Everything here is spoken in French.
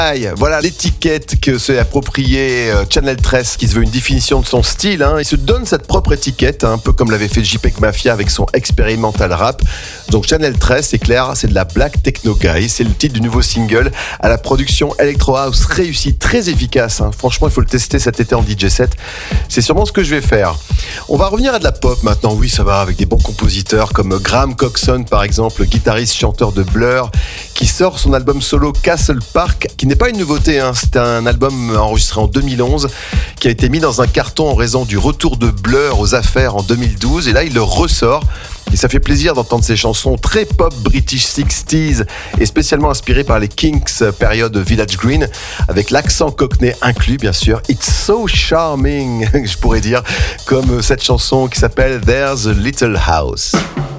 Voilà l'étiquette que s'est appropriée Channel 13, qui se veut une définition de son style. Il se donne cette propre étiquette, un peu comme l'avait fait JPEG Mafia avec son expérimental rap. Donc Channel 13, c'est clair, c'est de la Black Techno Guy. C'est le titre du nouveau single à la production Electro House réussie, très efficace. Franchement, il faut le tester cet été en DJ set. C'est sûrement ce que je vais faire. On va revenir à de la pop maintenant. Oui, ça va, avec des bons compositeurs comme Graham Coxon, par exemple, guitariste, chanteur de Blur, qui sort son album solo Castle Park, qui n'est pas une nouveauté. C'est un album enregistré en 2011, qui a été mis dans un carton en raison du retour de Blur aux affaires en 2012. Et là, il le ressort. Et ça fait plaisir d'entendre ces chansons très pop British 60s et spécialement inspirées par les Kinks période Village Green, avec l'accent cockney inclus, bien sûr. It's so charming, je pourrais dire, comme cette chanson qui s'appelle There's a Little House.